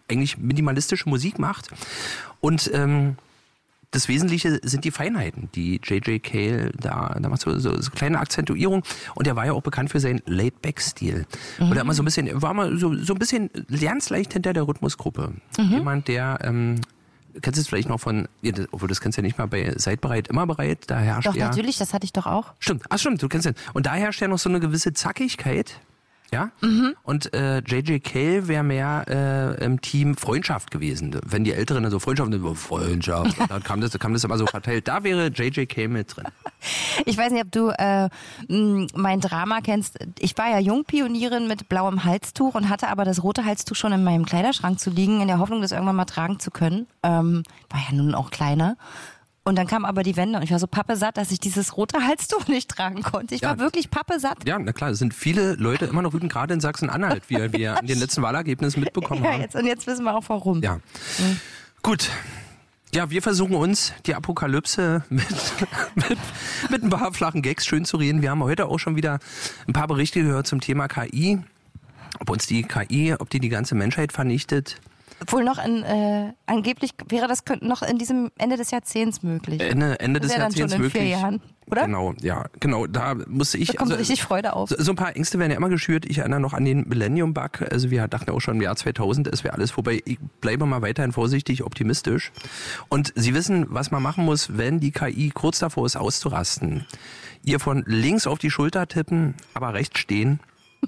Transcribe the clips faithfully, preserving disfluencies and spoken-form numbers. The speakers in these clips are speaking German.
eigentlich minimalistische Musik macht. Und ähm, das Wesentliche sind die Feinheiten, die J J. Cale, da, da macht so, so, so kleine Akzentuierung. Und er war ja auch bekannt für seinen Laid-Back-Stil. Mhm. Oder immer so ein bisschen, war mal so, so ein bisschen ganz leicht hinter der Rhythmusgruppe. Mhm. Jemand, der, ähm, kennst du es vielleicht noch von, obwohl das kennst du ja nicht mal bei Seid bereit, immer bereit, da herrscht Doch, ja... Doch, natürlich, das hatte ich doch auch. Stimmt, ach stimmt, du kennst den. Und da herrscht ja noch so eine gewisse Zackigkeit. Ja? Mhm. Und äh, J J. Cale wäre mehr äh, im Team Freundschaft gewesen. Wenn die Älteren dann so Freundschaft, Freundschaft, dann kam das, kam das immer so verteilt. Da wäre J J. Cale mit drin. Ich weiß nicht, ob du äh, mein Drama kennst. Ich war ja Jungpionierin mit blauem Halstuch und hatte aber das rote Halstuch schon in meinem Kleiderschrank zu liegen, in der Hoffnung, das irgendwann mal tragen zu können. Ähm, war ja nun auch kleiner. Und dann kam aber die Wende und ich war so pappesatt, dass ich dieses rote Halstuch nicht tragen konnte. Ich ja. war wirklich pappesatt. Ja, na klar, es sind viele Leute immer noch wütend, gerade in Sachsen-Anhalt, wie wir an den letzten Wahlergebnissen mitbekommen ja, haben. Jetzt, und jetzt wissen wir auch warum. Ja, mhm. Gut. Ja, wir versuchen uns die Apokalypse mit, mit, mit ein paar flachen Gags schön zu reden. Wir haben heute auch schon wieder ein paar Berichte gehört zum Thema K I. Ob uns die K I, ob die die ganze Menschheit vernichtet. Obwohl noch in, äh, angeblich wäre das noch in diesem Ende des Jahrzehnts möglich. Ende, Ende des Jahrzehnts dann schon in möglich. Vier Jahren, oder? Genau, ja, genau. Da musste ich. Da kommt also, richtig Freude auf. So, so ein paar Ängste werden ja immer geschürt. Ich erinnere noch an den Millennium-Bug. Also wir dachten auch schon im Jahr zweitausend, es wäre alles vorbei. Ich bleibe mal weiterhin vorsichtig optimistisch. Und Sie wissen, was man machen muss, wenn die K I kurz davor ist, auszurasten. Ihr von links auf die Schulter tippen, aber rechts stehen.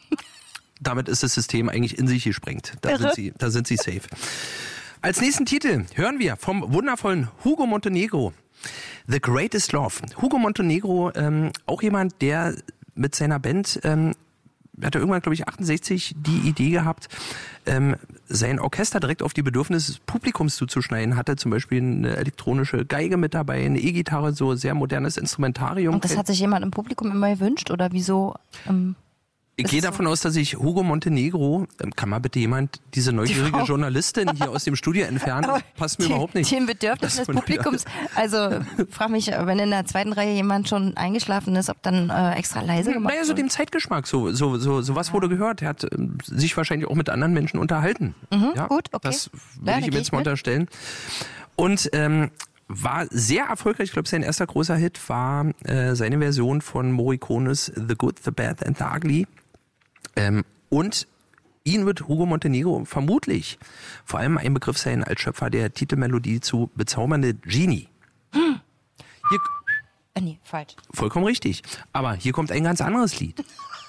Damit ist das System eigentlich in sich gesprengt. Da sind Sie, da sind Sie safe. Als nächsten Titel hören wir vom wundervollen Hugo Montenegro, The Greatest Love. Hugo Montenegro, ähm, auch jemand, der mit seiner Band, ähm, hatte irgendwann, glaube ich, achtundsechzig die Idee gehabt, ähm, sein Orchester direkt auf die Bedürfnisse des Publikums zuzuschneiden. Hatte zum Beispiel eine elektronische Geige mit dabei, eine E-Gitarre, so sehr modernes Instrumentarium. Und das hat sich jemand im Publikum immer gewünscht oder wieso? Ähm Ich gehe davon aus, dass ich Hugo Montenegro, kann mal bitte jemand diese neugierige die Journalistin hier aus dem Studio entfernen? Das passt mir die, überhaupt nicht. Den Bedürfnissen des Publikums. Also frag mich, wenn in der zweiten Reihe jemand schon eingeschlafen ist, ob dann äh, extra leise gemacht wird. Naja, so dem Zeitgeschmack. So, so, so, so was wurde gehört. Er hat äh, sich wahrscheinlich auch mit anderen Menschen unterhalten. Mhm, ja, gut, okay. Das würde ja, ich ihm jetzt mal unterstellen. Und ähm, war sehr erfolgreich. Ich glaube, sein erster großer Hit war äh, seine Version von Morricones The Good, The Bad and The Ugly. Ähm, und ihn wird Hugo Montenegro vermutlich vor allem ein Begriff sein als Schöpfer der Titelmelodie zu Bezaubernde Genie. Hm. Hier, äh, nee, falsch. Vollkommen richtig. Aber hier kommt ein ganz anderes Lied.